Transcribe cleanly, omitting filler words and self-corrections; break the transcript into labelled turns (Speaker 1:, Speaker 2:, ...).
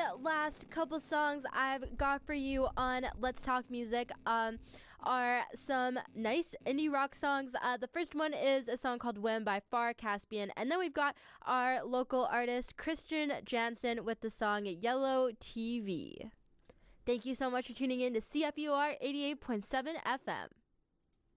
Speaker 1: last couple songs I've got for you on Let's Talk Music are some nice indie rock songs. The first one is a song called Whim by Far Caspian, and then we've got our local artist Christian Jansen with the song Yellow TV. Thank you so much for tuning in to CFUR 88.7 FM.